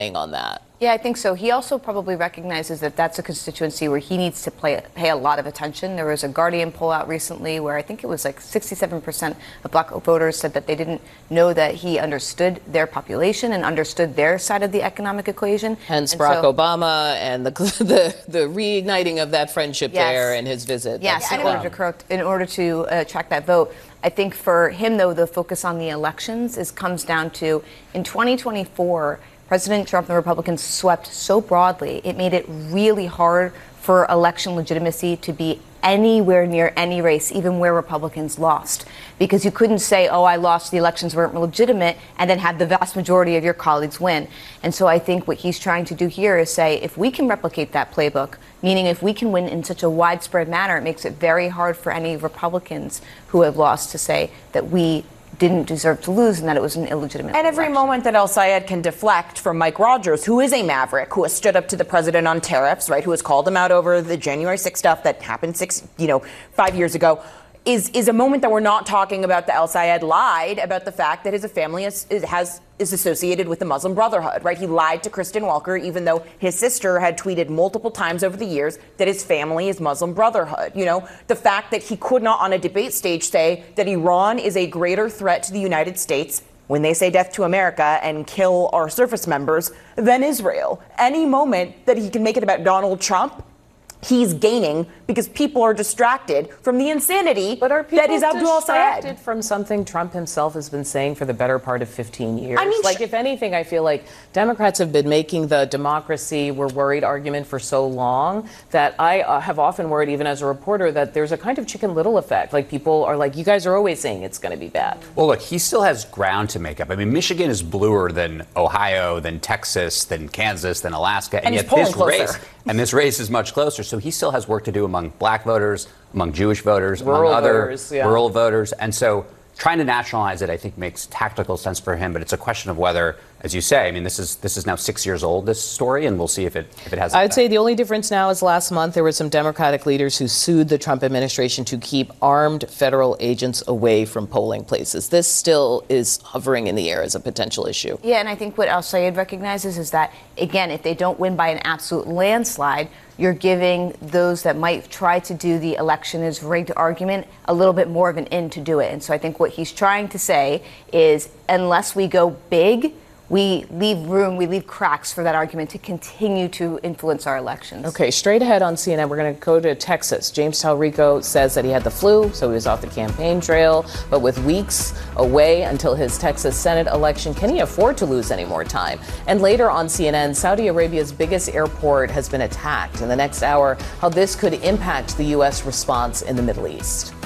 on that. Yeah, I think so. He also probably recognizes that that's a constituency where he needs to pay a lot of attention. There was a Guardian poll out recently where I think it was like 67% of black voters said that they didn't know that he understood their population and understood their side of the economic equation. Hence Barack Obama and the reigniting of that friendship there and his visit. Yes, in order to attract that vote. I think for him, though, the focus on the elections comes down to in 2024, President Trump and the Republicans swept so broadly, it made it really hard for election legitimacy to be anywhere near any race, even where Republicans lost. Because you couldn't say, oh, I lost, the elections weren't legitimate, and then have the vast majority of your colleagues win. And so I think what he's trying to do here is say, if we can replicate that playbook, meaning if we can win in such a widespread manner, it makes it very hard for any Republicans who have lost to say that we didn't deserve to lose and that it was an illegitimate And every moment that El-Sayed can deflect from Mike Rogers, who is a maverick, who has stood up to the president on tariffs, right, who has called him out over the January 6th stuff that happened 5 years ago, is a moment that we're not talking about. The El-Sayed lied about the fact that his family is associated with the Muslim Brotherhood, right? He lied to Kristen Welker, even though his sister had tweeted multiple times over the years that his family is Muslim Brotherhood. You know, the fact that he could not on a debate stage say that Iran is a greater threat to the United States when they say death to America and kill our service members than Israel. Any moment that he can make it about Donald Trump, he's gaining because people are distracted from the insanity that is Abdul El-Sayed. Distracted from something Trump himself has been saying for the better part of 15 years. I mean, if anything, I feel like Democrats have been making the democracy we're worried argument for so long that I have often worried, even as a reporter, that there's a kind of Chicken Little effect. Like, people are like, you guys are always saying it's going to be bad. Well, look, he still has ground to make up. I mean, Michigan is bluer than Ohio, than Texas, than Kansas, than Alaska. And yet this race is much closer. So he still has work to do among black voters, among Jewish voters, among other rural voters. And so trying to nationalize it, I think, makes tactical sense for him. But it's a question of whether, as you say, I mean, this is now 6 years old, this story, and we'll see if it has. I'd say the only difference now is last month there were some Democratic leaders who sued the Trump administration to keep armed federal agents away from polling places. This still is hovering in the air as a potential issue. Yeah, and I think what El-Sayed recognizes is that, again, if they don't win by an absolute landslide, you're giving those that might try to do the election is rigged argument a little bit more of an in to do it. And so I think what he's trying to say is, unless we go big, we leave cracks for that argument to continue to influence our elections. Okay, straight ahead on CNN, we're going to go to Texas. James Talrico says that he had the flu, so he was off the campaign trail. But with weeks away until his Texas Senate election, can he afford to lose any more time? And later on CNN, Saudi Arabia's biggest airport has been attacked. In the next hour, how this could impact the U.S. response in the Middle East.